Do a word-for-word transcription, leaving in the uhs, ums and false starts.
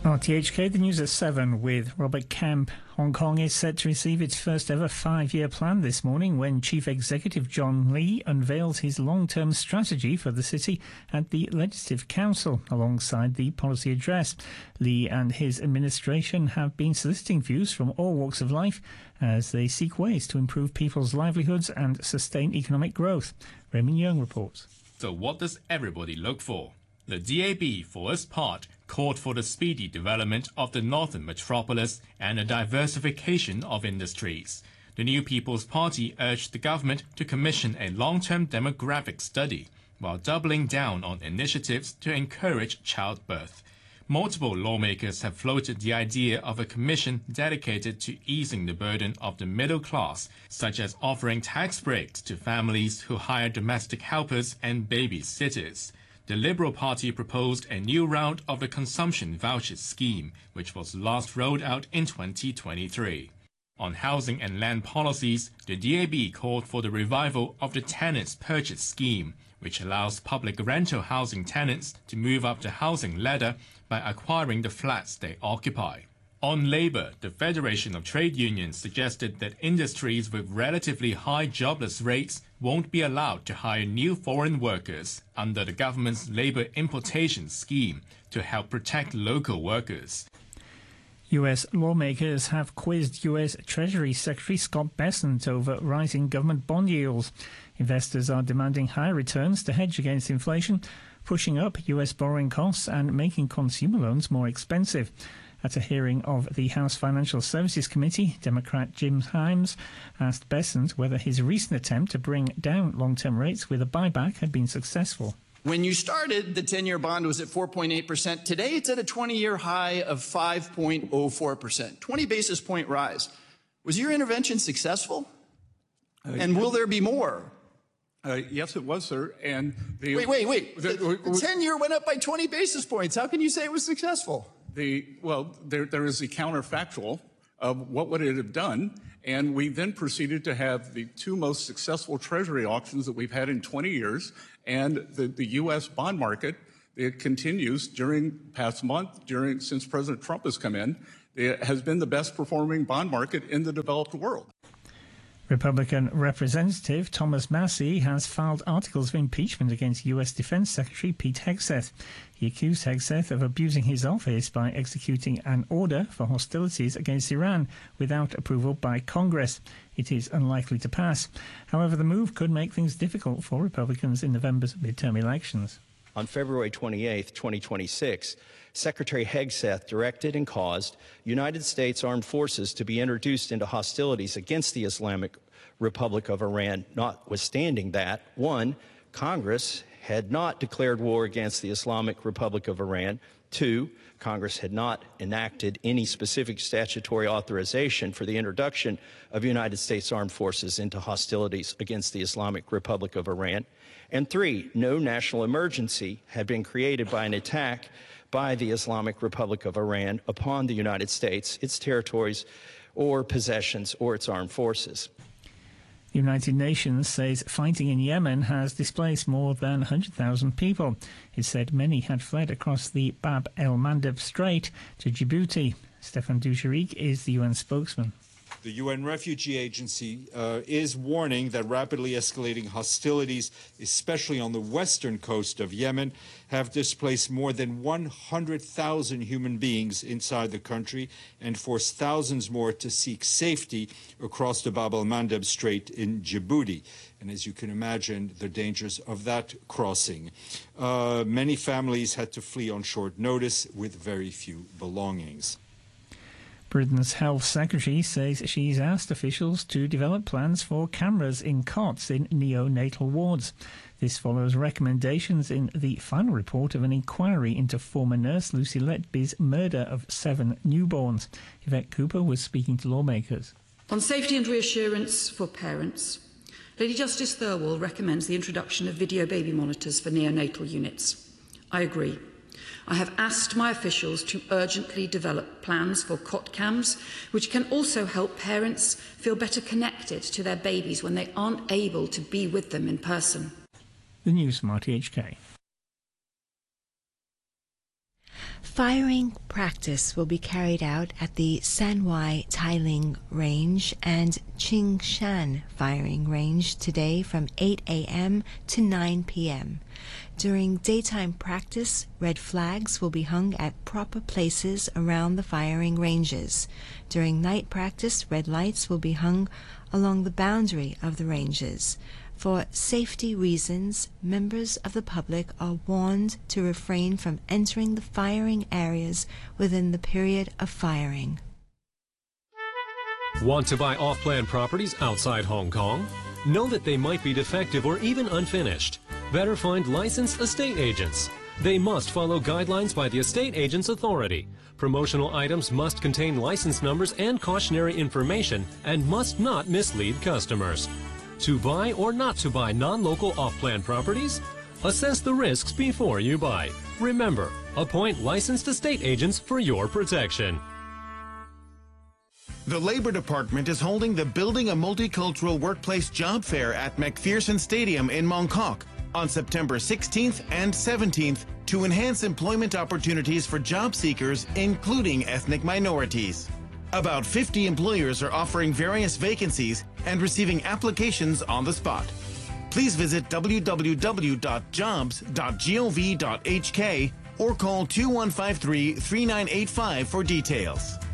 R T H K, the news at seven with Robert Kemp. Hong Kong is set to receive its first ever five-year plan this morning when Chief Executive John Lee unveils his long-term strategy for the city at the Legislative Council alongside the policy address. Lee and his administration have been soliciting views from all walks of life as they seek ways to improve people's livelihoods and sustain economic growth. Raymond Young reports. So what does everybody look for? The D A B, for its part, called for the speedy development of the northern metropolis and a diversification of industries. The New People's Party urged the government to commission a long-term demographic study, while doubling down on initiatives to encourage childbirth. Multiple lawmakers have floated the idea of a commission dedicated to easing the burden of the middle class, such as offering tax breaks to families who hire domestic helpers and babysitters. The Liberal Party proposed a new round of the consumption voucher scheme, which was last rolled out in twenty twenty-three. On housing and land policies, the D A B called for the revival of the tenants' purchase scheme, which allows public rental housing tenants to move up the housing ladder by acquiring the flats they occupy. On labour, the Federation of Trade Unions suggested that industries with relatively high jobless rates won't be allowed to hire new foreign workers under the government's labour importation scheme to help protect local workers. U S lawmakers have quizzed U S Treasury Secretary Scott Bessent over rising government bond yields. Investors are demanding higher returns to hedge against inflation, pushing up U S borrowing costs and making consumer loans more expensive. At a hearing of the House Financial Services Committee, Democrat Jim Himes asked Bessent whether his recent attempt to bring down long-term rates with a buyback had been successful. When you started, the ten-year bond was at four point eight percent. Today, it's at a twenty-year high of five point zero four percent, twenty basis point rise. Was your intervention successful? Uh, and will there be more? Uh, yes, it was, sir. And the, wait, wait, wait. The, the ten-year went up by twenty basis points. How can you say it was successful? The, well, there, there is a counterfactual of what would it have done, and we then proceeded to have the two most successful Treasury auctions that we've had in twenty years, and the, the U S bond market, it continues during past month, during since President Trump has come in, it has been the best performing bond market in the developed world. Republican Representative Thomas Massie has filed articles of impeachment against U S Defense Secretary Pete Hegseth. He accused Hegseth of abusing his office by executing an order for hostilities against Iran without approval by Congress. It is unlikely to pass. However, the move could make things difficult for Republicans in November's midterm elections. On February twenty-eighth, twenty twenty-six, Secretary Hegseth directed and caused United States armed forces to be introduced into hostilities against the Islamic Republic of Iran. Notwithstanding that, one, Congress had not declared war against the Islamic Republic of Iran. Two, Congress had not enacted any specific statutory authorization for the introduction of United States armed forces into hostilities against the Islamic Republic of Iran. And three, no national emergency had been created by an attack by the Islamic Republic of Iran upon the United States, its territories or possessions, or its armed forces. The United Nations says fighting in Yemen has displaced more than one hundred thousand people. It said many had fled across the Bab el-Mandeb Strait to Djibouti. Stefan Dujarric is the U N spokesman. The U N Refugee Agency uh, is warning that rapidly escalating hostilities, especially on the western coast of Yemen, have displaced more than one hundred thousand human beings inside the country and forced thousands more to seek safety across the Bab el-Mandeb Strait in Djibouti. And as you can imagine, the dangers of that crossing. Uh, many families had to flee on short notice with very few belongings. Britain's Health Secretary says she's asked officials to develop plans for cameras in cots in neonatal wards. This follows recommendations in the final report of an inquiry into former nurse Lucy Letby's murder of seven newborns. Yvette Cooper was speaking to lawmakers. On safety and reassurance for parents, Lady Justice Thirlwall recommends the introduction of video baby monitors for neonatal units. I agree. I have asked my officials to urgently develop plans for cot cams, which can also help parents feel better connected to their babies when they aren't able to be with them in person. The news from R T H K. Firing practice will be carried out at the Sanwai Tailing Range and Qingshan Firing Range today from eight a m to nine p m During daytime practice, red flags will be hung at proper places around the firing ranges. During night practice, red lights will be hung along the boundary of the ranges. For safety reasons, members of the public are warned to refrain from entering the firing areas within the period of firing. Want to buy off-plan properties outside Hong Kong? Know that they might be defective or even unfinished. Better find licensed estate agents. They must follow guidelines by the Estate Agents Authority. Promotional items must contain license numbers and cautionary information and must not mislead customers. To buy or not to buy non-local off-plan properties? Assess the risks before you buy. Remember, appoint licensed estate agents for your protection. The Labor Department is holding the Building a Multicultural Workplace Job Fair at McPherson Stadium in Mongkok on September sixteenth and seventeenth to enhance employment opportunities for job seekers, including ethnic minorities. About fifty employers are offering various vacancies and receiving applications on the spot. Please visit w w w dot jobs dot gov dot h k or call two one five three, three nine eight five for details.